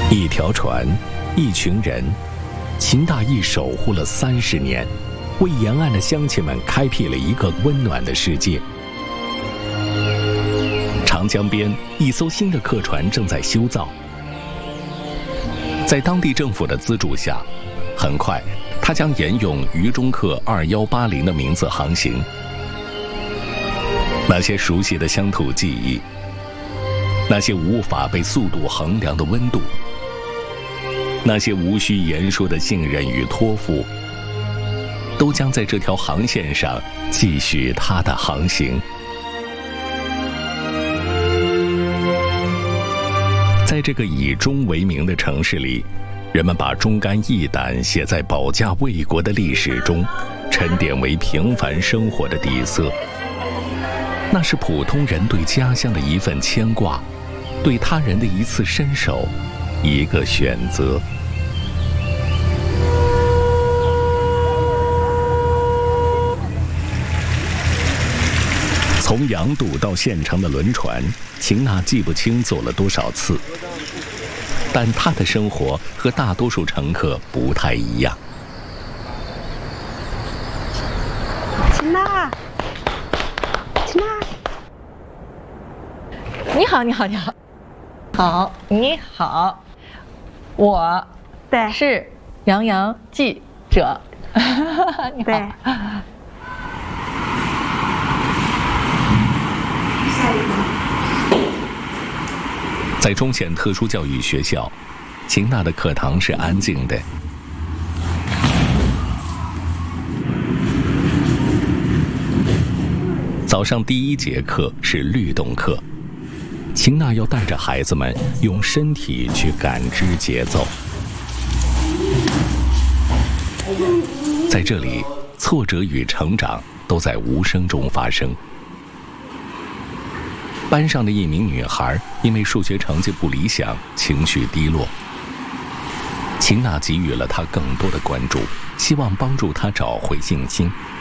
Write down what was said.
一条船，一群人，秦大义守护了30年，为沿岸的乡亲们开辟了一个温暖的世界。长江边，一艘新的客船正在修造，在当地政府的资助下，很快，它将沿用渝中客2180的名字航行。那些熟悉的乡土记忆，那些无法被速度衡量的温度，那些无需言说的信任与托付，都将在这条航线上继续它的航行。在这个以中为名的城市里，人们把忠肝义胆写在保家卫国的历史中，沉淀为平凡生活的底色。那是普通人对家乡的一份牵挂，对他人的一次伸手，一个选择。从杨渡到县城的轮船，秦娜记不清坐了多少次，但她的生活和大多数乘客不太一样。 秦娜，秦娜， 你好，你好，你好，好，你好，我对是杨洋记者，你好。 对。 在中县特殊教育学校，秦娜的课堂是安静的。早上第1节课是律动课，秦娜要带着孩子们用身体去感知节奏。在这里，挫折与成长都在无声中发生。班上的一名女孩因为数学成绩不理想，情绪低落。秦娜给予了她更多的关注，希望帮助她找回信心。